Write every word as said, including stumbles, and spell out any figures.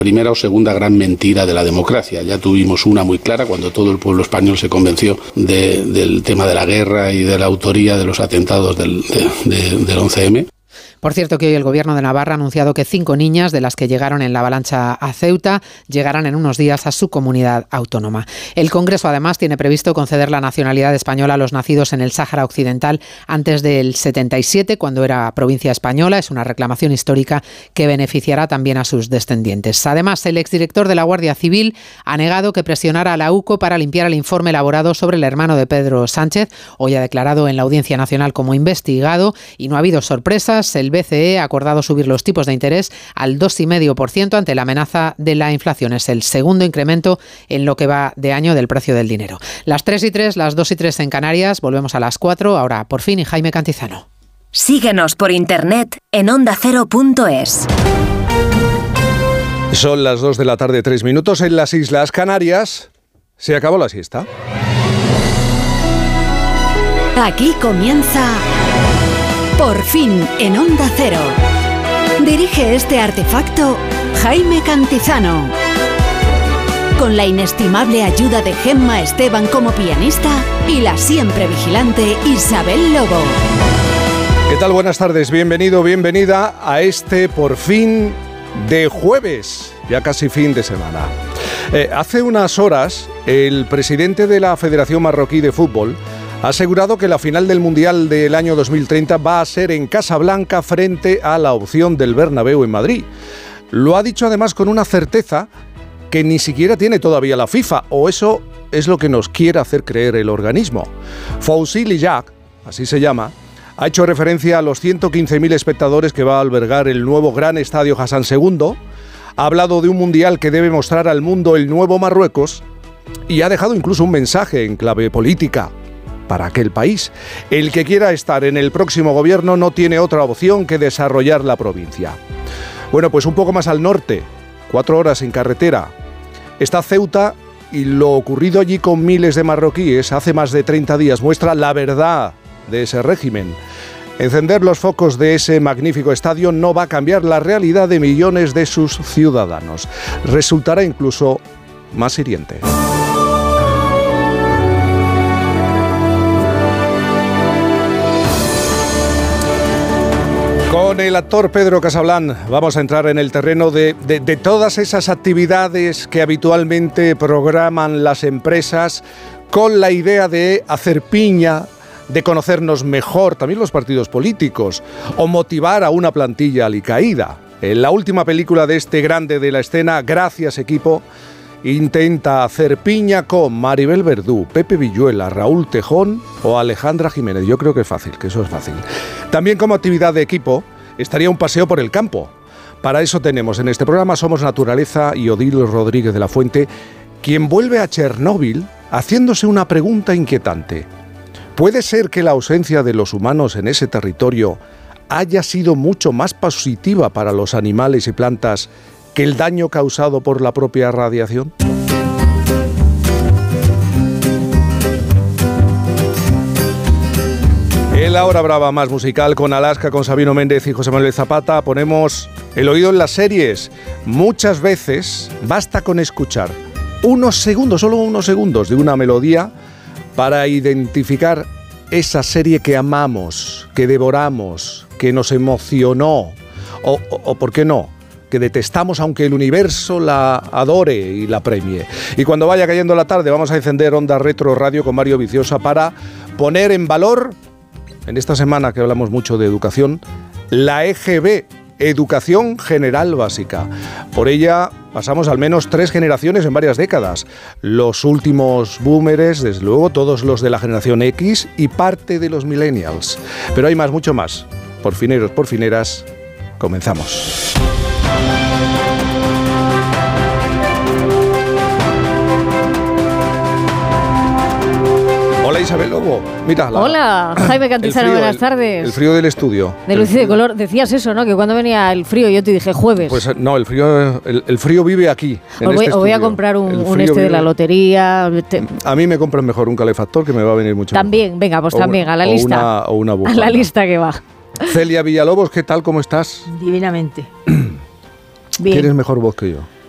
Primera o segunda gran mentira de la democracia. Ya tuvimos una muy clara cuando todo el pueblo español se convenció de, del tema de la guerra y de la autoría de los atentados del, de, de, del once eme. Por cierto, que hoy el Gobierno de Navarra ha anunciado que cinco niñas de las que llegaron en la avalancha a Ceuta llegarán en unos días a su comunidad autónoma. El Congreso, además, tiene previsto conceder la nacionalidad española a los nacidos en el Sáhara Occidental antes del setenta y siete, cuando era provincia española. Es una reclamación histórica que beneficiará también a sus descendientes. Además, el exdirector de la Guardia Civil ha negado que presionara a la U C O para limpiar el informe elaborado sobre el hermano de Pedro Sánchez. Hoy ha declarado en la Audiencia Nacional como investigado y no ha habido sorpresas. El B C E ha acordado subir los tipos de interés al dos coma cinco por ciento ante la amenaza de la inflación. Es el segundo incremento en lo que va de año del precio del dinero. Las tres y tres, las dos y tres en Canarias. Volvemos a las cuatro. Ahora, por fin, y Jaime Cantizano. Síguenos por internet en onda cero punto es. Son las dos de la tarde, tres minutos. En las Islas Canarias se acabó la siesta. Aquí comienza Por fin en Onda Cero. Dirige este artefacto Jaime Cantizano. Con la inestimable ayuda de Gemma Esteban como pianista y la siempre vigilante Isabel Lobo. ¿Qué tal? Buenas tardes. Bienvenido, bienvenida a este Por fin de jueves, ya casi fin de semana. Eh, hace unas horas, el presidente de la Federación Marroquí de Fútbol ha asegurado que la final del Mundial del año dos mil treinta va a ser en Casablanca frente a la opción del Bernabéu en Madrid. Lo ha dicho además con una certeza que ni siquiera tiene todavía la FIFA, o eso es lo que nos quiere hacer creer el organismo. Foussili Jacques, así se llama, ha hecho referencia a los ciento quince mil espectadores que va a albergar el nuevo gran estadio Hassan segundo, ha hablado de un Mundial que debe mostrar al mundo el nuevo Marruecos y ha dejado incluso un mensaje en clave política para aquel país. El que quiera estar en el próximo gobierno no tiene otra opción que desarrollar la provincia. Bueno, pues un poco más al norte, cuatro horas en carretera, está Ceuta, y lo ocurrido allí con miles de marroquíes hace más de treinta días muestra la verdad de ese régimen. Encender los focos de ese magnífico estadio no va a cambiar la realidad de millones de sus ciudadanos. Resultará incluso más hiriente. Con el actor Pedro Casablán vamos a entrar en el terreno de, de, de todas esas actividades que habitualmente programan las empresas con la idea de hacer piña, de conocernos mejor, también los partidos políticos, o motivar a una plantilla alicaída. En la última película de este grande de la escena, Gracias Equipo, intenta hacer piña con Maribel Verdú, Pepe Villuela, Raúl Tejón o Alejandra Jiménez. Yo creo que es fácil, que eso es fácil. También como actividad de equipo estaría un paseo por el campo. Para eso tenemos en este programa Somos Naturaleza y Odil Rodríguez de la Fuente, quien vuelve a Chernóbil haciéndose una pregunta inquietante. ¿Puede ser que la ausencia de los humanos en ese territorio haya sido mucho más positiva para los animales y plantas que el daño causado por la propia radiación? En la hora brava más musical, con Alaska, con Sabino Méndez y José Manuel Zapata, ponemos el oído en las series. Muchas veces basta con escuchar unos segundos, solo unos segundos de una melodía para identificar esa serie que amamos, que devoramos, que nos emocionó, o, o, o ¿por qué no?, que detestamos aunque el universo la adore y la premie. Y cuando vaya cayendo la tarde vamos a encender Onda Retro Radio con Mario Viciosa para poner en valor, en esta semana que hablamos mucho de educación, la E G B, Educación General Básica. Por ella pasamos al menos tres generaciones en varias décadas. Los últimos boomers, desde luego, todos los de la generación X y parte de los millennials. Pero hay más, mucho más. Por fineros, por fineras, comenzamos. Hola Isabel Lobo, mira. La, Hola Jaime Cantizano, frío, buenas el, tardes. El frío del estudio. De luz y de color, decías eso, ¿no? Que cuando venía el frío yo te dije jueves. Pues no, el frío, el, el frío vive aquí. En os, voy, este os voy a comprar un, un este vive. de la lotería. Te... A mí me compran mejor un calefactor que me va a venir mucho También, mejor. venga, pues o también, una, a la o lista. Una, o una bufanda. A la lista que va. Celia Villalobos, ¿qué tal? ¿Cómo estás? Divinamente. Bien. Tienes mejor voz que yo.